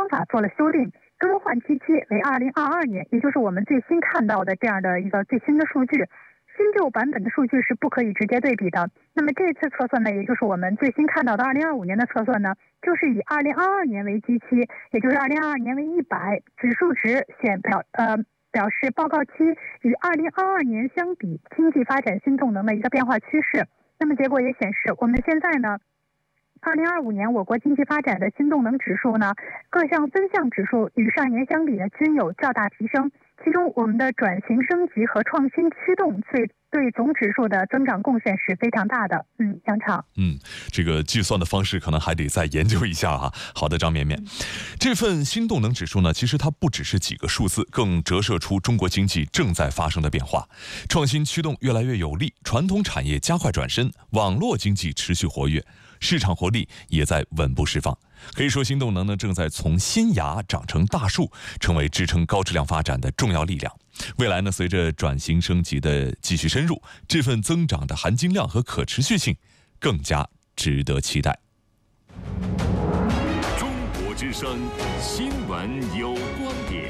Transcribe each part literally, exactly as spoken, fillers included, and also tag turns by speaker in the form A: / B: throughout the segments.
A: 方法做了修订，更换基期为二零二二年，也就是我们最新看到的这样的一个最新的数据。新旧版本的数据是不可以直接对比的。那么这次测算呢，也就是我们最新看到的二零二五年的测算呢，就是以二零二二年为基期，也就是二零二二年为一百，指数值显表呃表示报告期与二零二二年相比，经济发展新动能的一个变化趋势。那么结果也显示，我们现在呢，二零二五年我国经济发展的新动能指数呢，各项分项指数与上年相比呢，均有较大提升。其中，我们的转型升级和创新驱动对对总指数的增长贡献是非常大的。嗯，杨畅，
B: 嗯，这个计算的方式可能还得再研究一下哈。好的，张绵绵，这份新动能指数呢，其实它不只是几个数字，更折射出中国经济正在发生的变化，创新驱动越来越有力，传统产业加快转身，网络经济持续活跃，市场活力也在稳步释放。可以说，新动能呢正在从新芽长成大树，成为支撑高质量发展的重要力量。未来呢，随着转型升级的继续深入，这份增长的含金量和可持续性更加值得期待。
C: 中国之声新闻有观点，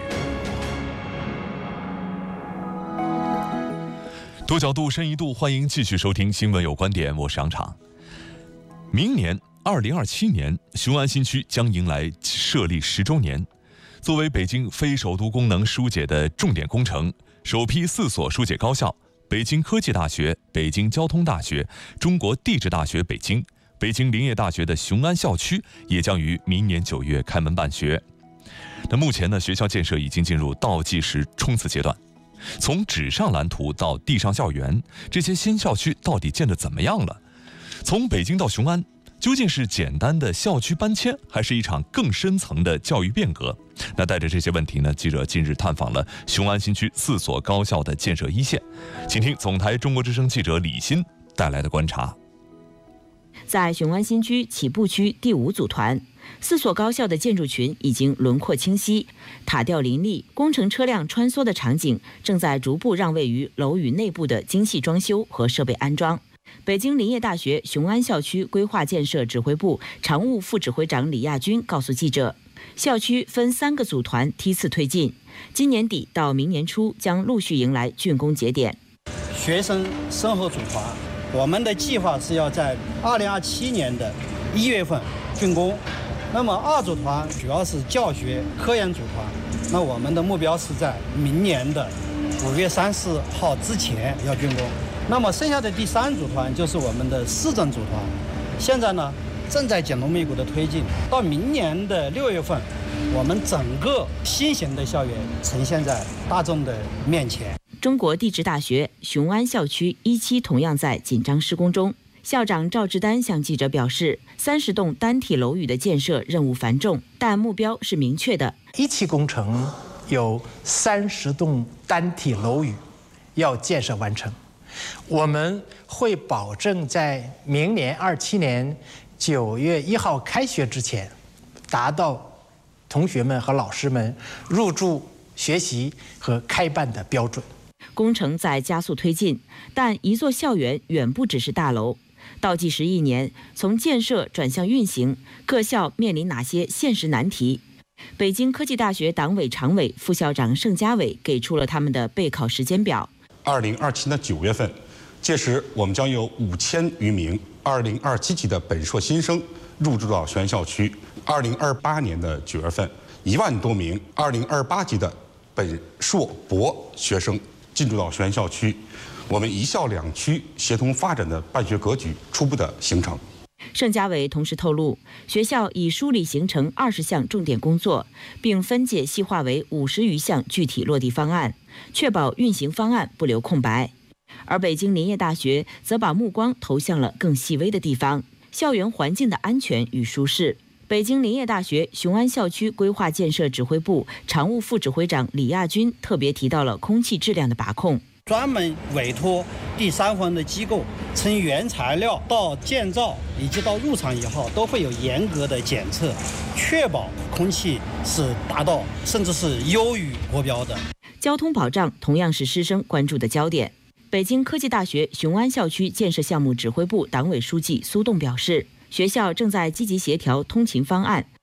B: 多角度、深一度，欢迎继续收听新闻有观点，我是杨昶。明年二零二七年，雄安新区将迎来设立十周年。作为北京非首都功能疏解的重点工程，首批四所疏解高校——北京科技大学、北京交通大学、中国地质大学北京、北京林业大学的雄安校区，也将于明年九月开门办学。那目前呢，学校建设已经进入倒计时冲刺阶段。从纸上蓝图到地上校园，这些新校区到底建得怎么样了？从北京到雄安，究竟是简单的校区搬迁，还是一场更深层的教育变革？那带着这些问题呢，记者近日探访了雄安新区四所高校的建设一线，请听总台中国之声记者李欣带来的观察。
D: 在雄安新区起步区第五组团，四所高校的建筑群已经轮廓清晰，塔吊林立，工程车辆穿梭的场景正在逐步让位于楼宇内部的精细装修和设备安装。北京林业大学雄安校区规划建设指挥部常务副指挥长李亚军告诉记者，校区分三个组团梯次推进，今年底到明年初将陆续迎来竣工节点。
E: 学生生活组团，我们的计划是要在二零二七年的一月份竣工。那么二组团主要是教学科研组团，那我们的目标是在明年的五月三十号之前要竣工。那么剩下的第三组团就是我们的市政组团，现在呢正在紧锣密鼓的推进，到明年的六月份，我们整个新型的校园呈现在大众的面前。
D: 中国地质大学雄安校区一期同样在紧张施工中，校长赵志丹向记者表示，三十栋单体楼宇的建设任务繁重，但目标是明确的。
F: 一期工程有三十栋单体楼宇要建设完成。我们会保证在明年二七年九月一号开学之前，达到同学们和老师们入住、学习和开办的标准。
D: 工程在加速推进，但一座校园远不只是大楼。倒计时一年，从建设转向运行，各校面临哪些现实难题？北京科技大学党委常委、副校长盛家伟给出了他们的备考时间表。
G: 二零二七年九月份，届时我们将有五千余名二零二七级的本硕新生入住到雄安校区；二零二八年的九月份，一万多名二零二八级的本硕博学生进驻到雄安校区。我们一校两区协同发展的办学格局初步的形成。
D: 盛家伟同时透露，学校已梳理形成二十项重点工作，并分解细化为五十余项具体落地方案，确保运行方案不留空白。而北京林业大学则把目光投向了更细微的地方，校园环境的安全与舒适。北京林业大学雄安校区规划建设指挥部常务副指挥长李亚军特别提到了空气质量的把控，
E: 专门委托第三方的机构，从原材料到建造以及到入场以后，都会有严格的检测，确保空气是达到甚至是优于国标的。
D: 交通保障同样是师生关注的焦点。北京科技大学雄安校区建设项目指挥部党委书记苏栋表示，学校正在积极协调通勤方案，